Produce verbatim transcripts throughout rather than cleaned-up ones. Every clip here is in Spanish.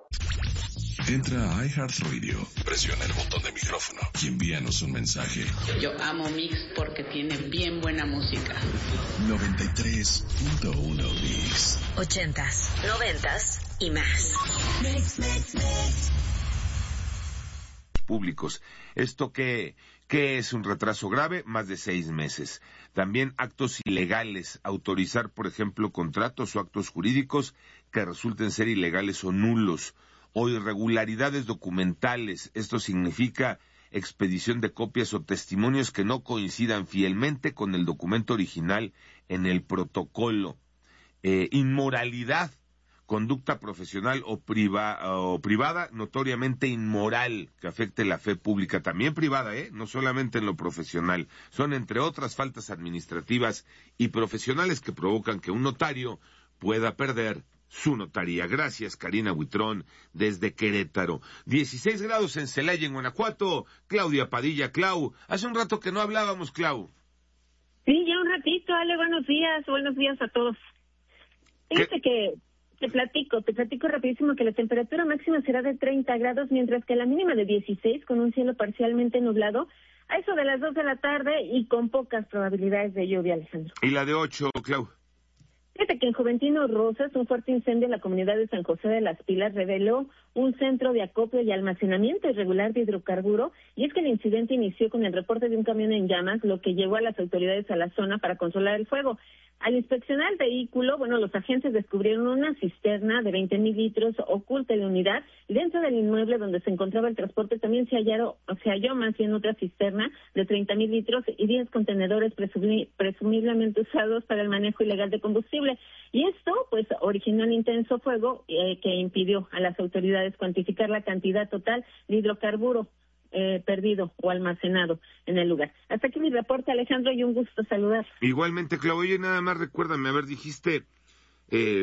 Entra a iHeartRadio, presiona el botón de micrófono y envíanos un mensaje. Yo amo Mix porque tiene bien buena música. noventa y tres punto uno Mix. Ochentas, noventas y más. Mix, mix, mix. Públicos. ¿Esto qué, qué es un retraso grave? Más de seis meses. También actos ilegales. Autorizar, por ejemplo, contratos o actos jurídicos que resulten ser ilegales o nulos. O irregularidades documentales. Esto significa expedición de copias o testimonios que no coincidan fielmente con el documento original en el protocolo. Eh, inmoralidad, conducta profesional o, priva, o privada notoriamente inmoral que afecte la fe pública, también privada, ¿eh? No solamente en lo profesional. Son, entre otras, faltas administrativas y profesionales que provocan que un notario pueda perder su notaría. Gracias, Karina Buitrón, desde Querétaro. dieciséis grados en Celaya, en Guanajuato. Claudia Padilla. Clau, hace un rato que no hablábamos, Clau. Sí, ya un ratito, Ale, buenos días, buenos días a todos. Fíjate que te platico, te platico rapidísimo que la temperatura máxima será de treinta grados, mientras que la mínima de dieciséis, con un cielo parcialmente nublado, a eso de las dos de la tarde y con pocas probabilidades de lluvia, Alejandro. ¿Y la de ocho, Clau? Fíjate que en Juventino Rosas, un fuerte incendio en la comunidad de San José de las Pilas reveló un centro de acopio y almacenamiento irregular de hidrocarburo, y es que el incidente inició con el reporte de un camión en llamas, lo que llevó a las autoridades a la zona para controlar el fuego. Al inspeccionar el vehículo, bueno, los agentes descubrieron una cisterna de veinte mil litros oculta en la unidad, y dentro del inmueble donde se encontraba el transporte también se hallaron, se halló más bien otra cisterna de treinta mil litros y diez contenedores presumi- presumiblemente usados para el manejo ilegal de combustible. Y esto, pues, originó un intenso fuego eh, que impidió a las autoridades cuantificar la cantidad total de hidrocarburo Eh, perdido o almacenado en el lugar. Hasta aquí mi reporte, Alejandro, y un gusto saludar. Igualmente, Clau, oye, nada más recuérdame, a ver, dijiste, eh,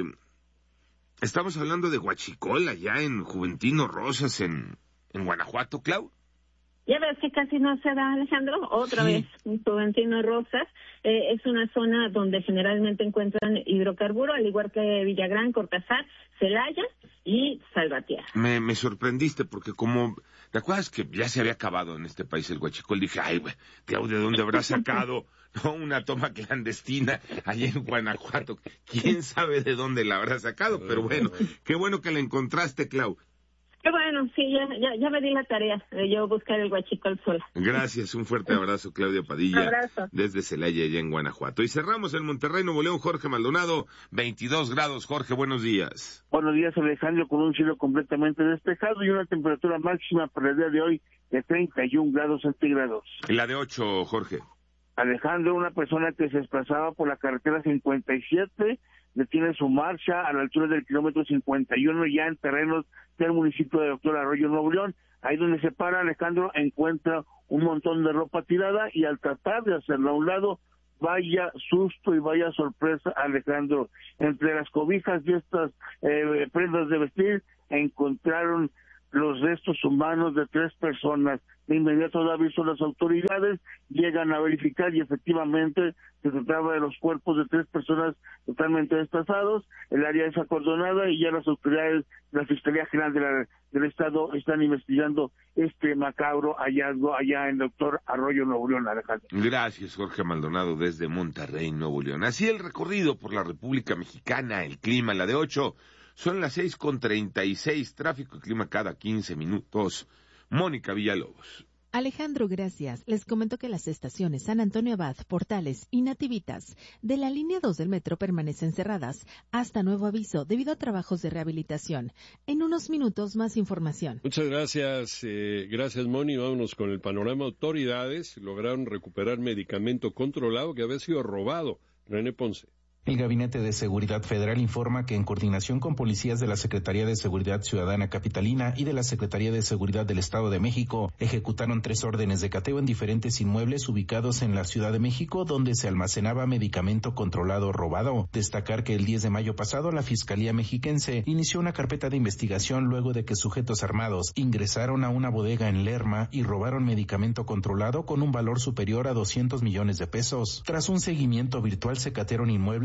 estamos hablando de Huachicol, allá en Juventino Rosas, en, en Guanajuato, Clau. Ya ves que casi no se da, Alejandro, otra Sí. vez, en Juventino Rosas, eh, es una zona donde generalmente encuentran hidrocarburo, al igual que Villagrán, Cortázar, Celaya y Salvatierra. Me, me sorprendiste porque como, ¿te acuerdas que ya se había acabado en este país el Huachicol? Dije, ay, güey, Clau, ¿de dónde habrá sacado no una toma clandestina allá en Guanajuato? ¿Quién sabe de dónde la habrá sacado? Pero bueno, qué bueno que la encontraste, Clau. Qué bueno, sí, ya, ya, ya me di la tarea de yo buscar el Huachicol sola. Gracias, un fuerte abrazo, Claudia Padilla, Abrazo. desde Celaya, allá en Guanajuato. Y cerramos en Monterrey, Nuevo León, Jorge Maldonado, veintidós grados. Jorge, buenos días. Buenos días, Alejandro, con un cielo completamente despejado y una temperatura máxima para el día de hoy de treinta y un grados centígrados. La de ocho, Jorge. Alejandro, una persona que se desplazaba por la carretera cincuenta y siete, detiene su marcha a la altura del kilómetro cincuenta y uno, ya en terrenos del municipio de Doctor Arroyo, Nuevo León. Ahí donde se para, Alejandro, encuentra un montón de ropa tirada y al tratar de hacerlo a un lado, vaya susto y vaya sorpresa, Alejandro. Entre las cobijas y estas eh, prendas de vestir encontraron los restos humanos de tres personas. De inmediato da aviso a las autoridades, llegan a verificar y efectivamente se trataba de los cuerpos de tres personas totalmente desplazados. El área es acordonada y ya las autoridades de la Fiscalía General de la, del Estado están investigando este macabro hallazgo allá en Doctor Arroyo, Nuevo León, Alejandro. Gracias, Jorge Maldonado, desde Monterrey, Nuevo León. Así el recorrido por la República Mexicana, el clima, la de ocho. Son las seis con treinta y seis, tráfico y clima cada quince minutos. Mónica Villalobos. Alejandro, gracias. Les comento que las estaciones San Antonio Abad, Portales y Nativitas de la línea dos del metro permanecen cerradas hasta nuevo aviso debido a trabajos de rehabilitación. En unos minutos más información. Muchas gracias, eh, gracias Moni. Vámonos con el panorama. Autoridades lograron recuperar medicamento controlado que había sido robado. René Ponce. El Gabinete de Seguridad Federal informa que en coordinación con policías de la Secretaría de Seguridad Ciudadana Capitalina y de la Secretaría de Seguridad del Estado de México, ejecutaron tres órdenes de cateo en diferentes inmuebles ubicados en la Ciudad de México, donde se almacenaba medicamento controlado robado. Destacar que el diez de mayo pasado la Fiscalía Mexiquense inició una carpeta de investigación luego de que sujetos armados ingresaron a una bodega en Lerma y robaron medicamento controlado con un valor superior a doscientos millones de pesos. Tras un seguimiento virtual se catearon inmuebles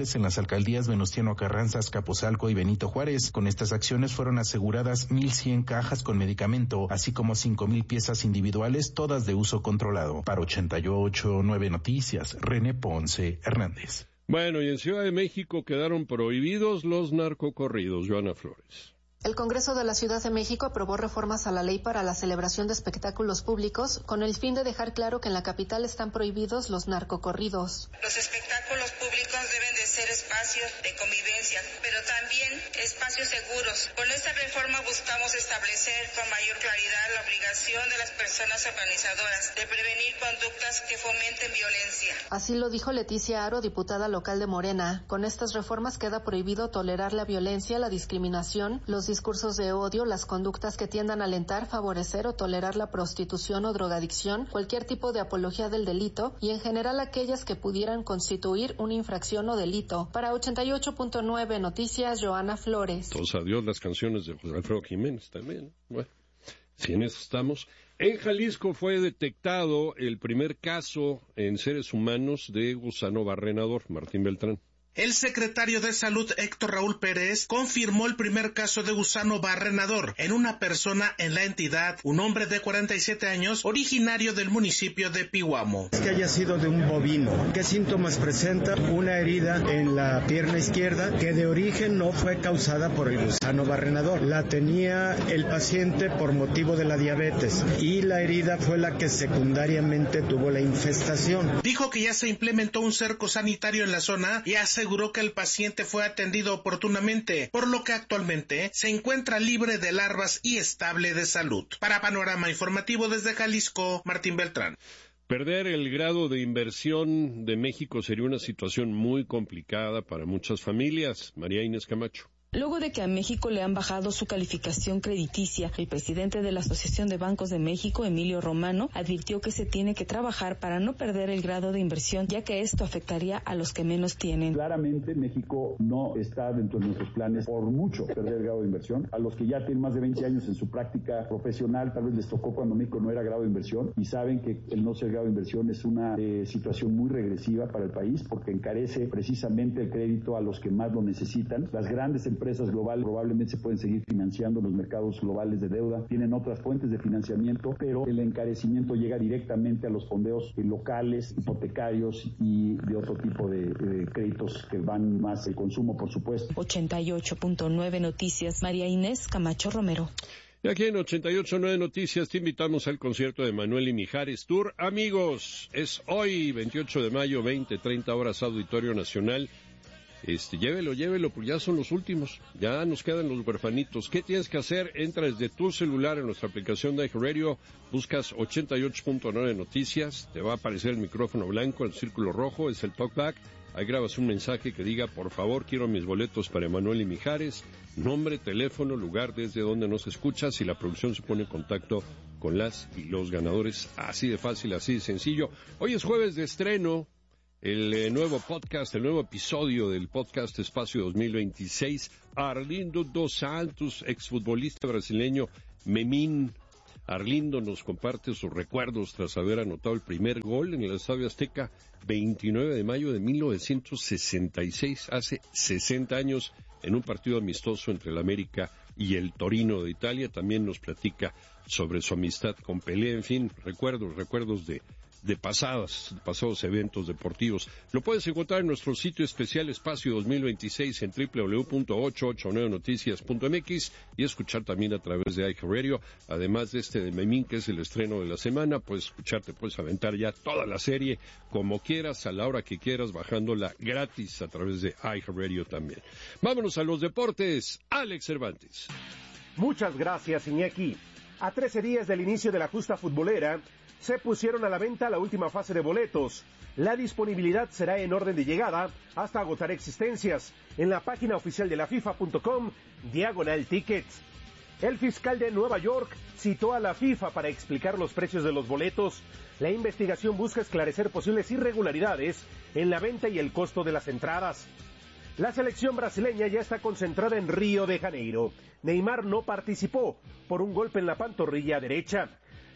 municipales en las alcaldías Venustiano Carranza, Azcapotzalco y Benito Juárez. Con estas acciones fueron aseguradas mil cien cajas con medicamento, así como cinco mil piezas individuales, todas de uso controlado. Para ochenta y ocho punto nueve Noticias, René Ponce Hernández. Bueno, y en Ciudad de México quedaron prohibidos los narcocorridos. Joana Flores. El Congreso de la Ciudad de México aprobó reformas a la ley para la celebración de espectáculos públicos con el fin de dejar claro que en la capital están prohibidos los narcocorridos. Los espectáculos públicos deben de ser espacios de convivencia, pero también espacios seguros. Con esta reforma buscamos establecer con mayor claridad la obligación de las personas organizadoras de prevenir conductas que fomenten violencia. Así lo dijo Leticia Aro, diputada local de Morena. Con estas reformas queda prohibido tolerar la violencia, la discriminación, los discursos de odio, las conductas que tiendan a alentar, favorecer o tolerar la prostitución o drogadicción, cualquier tipo de apología del delito y en general aquellas que pudieran constituir una infracción o delito. Para ochenta y ocho punto nueve Noticias, Joana Flores. Todos adiós las canciones de José Alfredo Jiménez también. Bueno, si en eso estamos. En Jalisco fue detectado el primer caso en seres humanos de gusano barrenador. Martín Beltrán. El secretario de Salud, Héctor Raúl Pérez, confirmó el primer caso de gusano barrenador en una persona en la entidad, un hombre de cuarenta y siete años, originario del municipio de Pihuamo. Es que haya sido de un bovino. ¿Qué síntomas presenta? Una herida en la pierna izquierda que de origen no fue causada por el gusano barrenador. La tenía el paciente por motivo de la diabetes y la herida fue la que secundariamente tuvo la infestación. Dijo que ya se implementó un cerco sanitario en la zona y aseguró que el paciente fue atendido oportunamente, por lo que actualmente se encuentra libre de larvas y estable de salud. Para Panorama Informativo desde Jalisco, Martín Beltrán. Perder el grado de inversión de México sería una situación muy complicada para muchas familias. María Inés Camacho. Luego de que a México le han bajado su calificación crediticia, el presidente de la Asociación de Bancos de México, Emilio Romano, advirtió que se tiene que trabajar para no perder el grado de inversión, ya que esto afectaría a los que menos tienen. Claramente México no está dentro de nuestros planes por mucho perder el grado de inversión. A los que ya tienen más de veinte años en su práctica profesional, tal vez les tocó cuando México no era grado de inversión y saben que el no ser grado de inversión es una eh, situación muy regresiva para el país porque encarece precisamente el crédito a los que más lo necesitan. Las grandes empresas empresas globales probablemente se pueden seguir financiando los mercados globales de deuda, tienen otras fuentes de financiamiento, pero el encarecimiento llega directamente a los fondeos locales, hipotecarios y de otro tipo de, de créditos que van más el consumo, por supuesto. ochenta y ocho punto nueve Noticias, María Inés Camacho Romero. Y aquí en ochenta y ocho punto nueve Noticias te invitamos al concierto de Manuel y Mijares Tour. Amigos, es hoy, veintiocho de mayo, veinte treinta horas, Auditorio Nacional. Este, llévelo, llévelo, porque ya son los últimos, ya nos quedan los huerfanitos. ¿Qué tienes que hacer? Entra desde tu celular en nuestra aplicación de iHeartRadio, buscas ochenta y ocho punto nueve Noticias, te va a aparecer el micrófono blanco, el círculo rojo, es el talkback, ahí grabas un mensaje que diga, por favor, quiero mis boletos para Emanuel y Mijares, nombre, teléfono, lugar desde donde nos escuchas y la producción se pone en contacto con las y los ganadores, así de fácil, así de sencillo. Hoy es jueves de estreno. El eh, nuevo podcast, el nuevo episodio del podcast Espacio dos mil veintiséis, Arlindo dos Santos, exfutbolista brasileño, Memín. Arlindo nos comparte sus recuerdos tras haber anotado el primer gol en el Estadio Azteca, veintinueve de mayo de mil novecientos sesenta y seis, hace sesenta años, en un partido amistoso entre el América y el Torino de Italia. También nos platica sobre su amistad con Pelé, en fin, recuerdos, recuerdos de de pasadas, pasados eventos deportivos. Lo puedes encontrar en nuestro sitio especial Espacio dos mil veintiséis en doble u doble u doble u punto ochocientos ochenta y nueve noticias punto m x y escuchar también a través de iHeartRadio. Además de este de Memín, que es el estreno de la semana, puedes escucharte, puedes aventar ya toda la serie como quieras, a la hora que quieras, bajándola gratis a través de iHeartRadio también. Vámonos a los deportes. Alex Cervantes. Muchas gracias, Iñaki. A trece días del inicio de la justa futbolera, se pusieron a la venta la última fase de boletos. La disponibilidad será en orden de llegada hasta agotar existencias en la página oficial de la FIFA punto com, diagonal tickets. El fiscal de Nueva York citó a la FIFA para explicar los precios de los boletos. La investigación busca esclarecer posibles irregularidades en la venta y el costo de las entradas. La selección brasileña ya está concentrada en Río de Janeiro. Neymar no participó por un golpe en la pantorrilla derecha.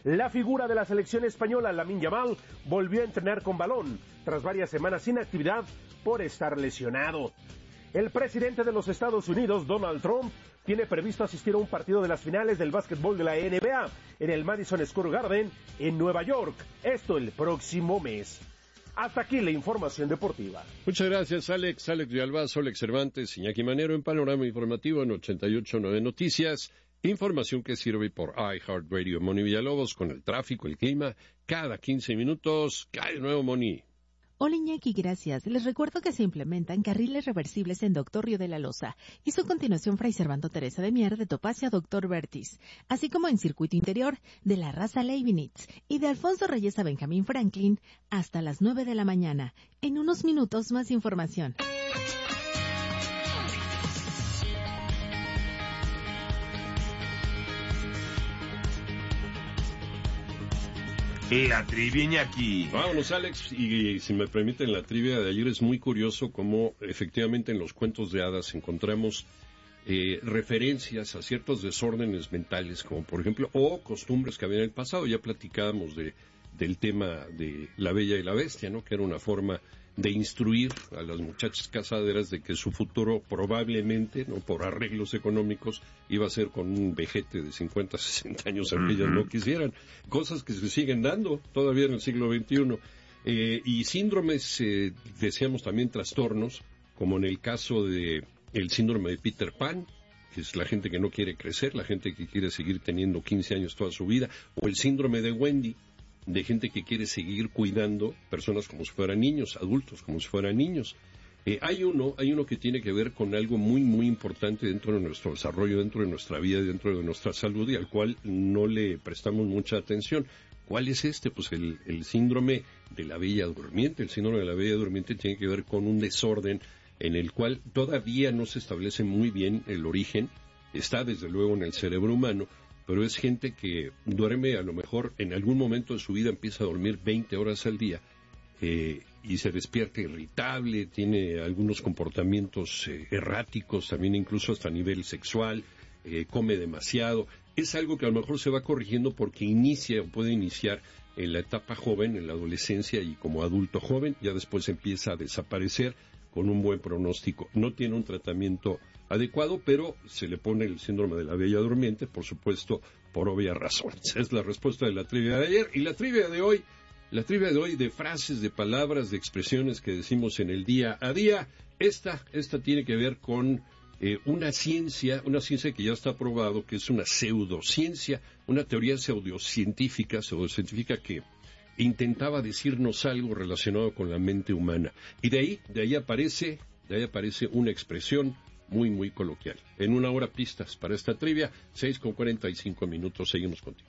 La figura de la selección española, Lamine Yamal, volvió a entrenar con balón tras varias semanas sin actividad por estar lesionado. El presidente de los Estados Unidos, Donald Trump, tiene previsto asistir a un partido de las finales del básquetbol de la N B A en el Madison Square Garden en Nueva York, esto el próximo mes. Hasta aquí la información deportiva. Muchas gracias, Alex. Alex Villalbazo, Alex Cervantes, Iñaki Manero en Panorama Informativo en ochenta y ocho punto nueve Noticias. Información que sirve por iHeartRadio. Moni Villalobos con el tráfico, el clima. Cada quince minutos cae de nuevo, Moni. Hola Iñaki, gracias. Les recuerdo que se implementan carriles reversibles en Doctor Río de la Loza y su continuación Fray Servando Teresa de Mier de Topacio a Doctor Vertis, así como en circuito interior de la raza Leibniz y de Alfonso Reyes a Benjamín Franklin hasta las nueve de la mañana. En unos minutos más información. La trivia, Iñaki. Vámonos, Alex, y si me permiten, la trivia de ayer es muy curioso cómo efectivamente en los cuentos de hadas encontramos eh, referencias a ciertos desórdenes mentales, como por ejemplo, o costumbres que había en el pasado. Ya platicábamos de, del tema de la Bella y la Bestia, ¿no? Que era una forma de instruir a las muchachas casaderas de que su futuro probablemente, no por arreglos económicos, iba a ser con un vejete de cincuenta, sesenta años, aunque ellas no quisieran. Cosas que se siguen dando todavía en el siglo veintiuno. Eh, y síndromes, eh, decíamos también trastornos, como en el caso de el síndrome de Peter Pan, que es la gente que no quiere crecer, la gente que quiere seguir teniendo quince años toda su vida, o el síndrome de Wendy, de gente que quiere seguir cuidando personas como si fueran niños, adultos como si fueran niños. Eh, hay uno, hay uno que tiene que ver con algo muy, muy importante dentro de nuestro desarrollo, dentro de nuestra vida, dentro de nuestra salud, y al cual no le prestamos mucha atención. ¿Cuál es este? Pues el, el síndrome de la Bella Durmiente. El síndrome de la Bella Durmiente tiene que ver con un desorden en el cual todavía no se establece muy bien el origen. Está desde luego en el cerebro humano, pero es gente que duerme, a lo mejor en algún momento de su vida empieza a dormir veinte horas al día eh, y se despierta irritable, tiene algunos comportamientos eh, erráticos, también incluso hasta a nivel sexual, eh, come demasiado. Es algo que a lo mejor se va corrigiendo porque inicia o puede iniciar en la etapa joven, en la adolescencia y como adulto joven, ya después empieza a desaparecer con un buen pronóstico. No tiene un tratamiento adecuado, pero se le pone el síndrome de la Bella Durmiente, por supuesto, por obvias razones. Es la respuesta de la trivia de ayer. Y la trivia de hoy, la trivia de hoy de frases, de palabras, de expresiones que decimos en el día a día. Esta, esta tiene que ver con eh, una ciencia, una ciencia que ya está probado, que es una pseudociencia, una teoría pseudocientífica, pseudocientífica que intentaba decirnos algo relacionado con la mente humana. Y de ahí, de ahí aparece, de ahí aparece una expresión muy, muy coloquial. En una hora pistas para esta trivia, seis con cuarenta y cinco minutos, seguimos contigo.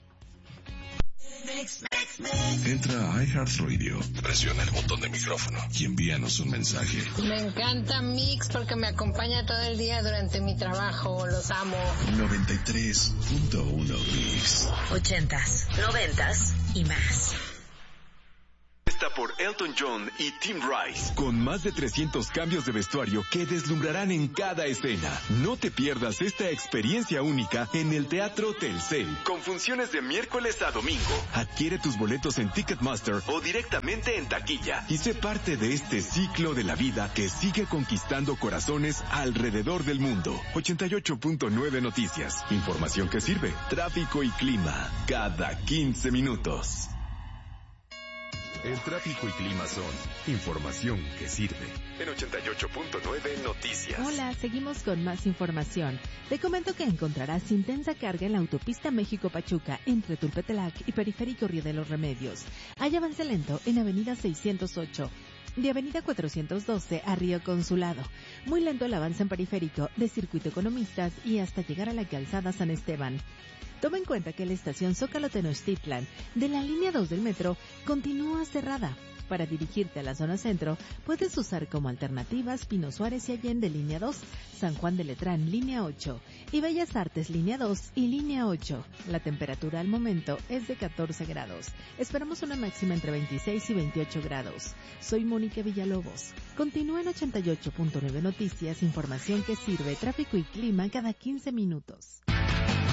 Entra a iHeartRadio, presiona el botón de micrófono y envíanos un mensaje. Me encanta Mix porque me acompaña todo el día durante mi trabajo, los amo. noventa y tres punto uno Mix. Ochentas, noventas y más. Está por Elton John y Tim Rice, con más de trescientos cambios de vestuario que deslumbrarán en cada escena. No te pierdas esta experiencia única en el Teatro Telcel, con funciones de miércoles a domingo. Adquiere tus boletos en Ticketmaster o directamente en taquilla y sé parte de este ciclo de la vida que sigue conquistando corazones alrededor del mundo. ochenta y ocho punto nueve Noticias. Información que sirve. Tráfico y clima cada quince minutos. El tráfico y clima son información que sirve. En ochenta y ocho punto nueve Noticias. Hola, seguimos con más información. Te comento que encontrarás intensa carga en la autopista México-Pachuca entre Tulpetelac y Periférico Río de los Remedios. Hay avance lento en avenida seiscientos ocho. De avenida cuatrocientos doce a Río Consulado. Muy lento el avance en Periférico de Circuito Economistas y hasta llegar a la calzada San Esteban. Toma en cuenta que la estación Zócalo Tenochtitlan de la línea dos del metro continúa cerrada. Para dirigirte a la zona centro, puedes usar como alternativas Pino Suárez y Allende línea dos, San Juan de Letrán línea ocho y Bellas Artes línea dos y línea ocho. La temperatura al momento es de catorce grados. Esperamos una máxima entre veintiséis y veintiocho grados. Soy Mónica Villalobos. Continúa en ochenta y ocho punto nueve Noticias, información que sirve, tráfico y clima cada quince minutos.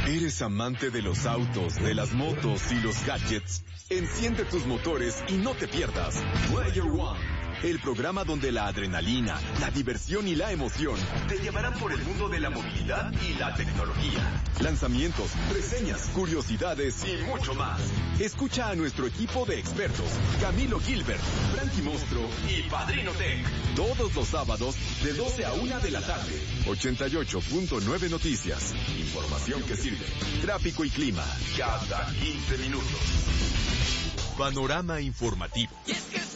¿Eres amante de los autos, de las motos y los gadgets? Enciende tus motores y no te pierdas Player One, el programa donde la adrenalina, la diversión y la emoción te llevarán por el mundo de la movilidad y la tecnología. Lanzamientos, reseñas, curiosidades y mucho más. Escucha a nuestro equipo de expertos, Camilo Gilbert, Frankie Monstruo y Padrino Tech, todos los sábados de doce a una de la tarde. ochenta y ocho punto nueve Noticias. Información que sirve. Tráfico y clima cada quince minutos. Panorama informativo.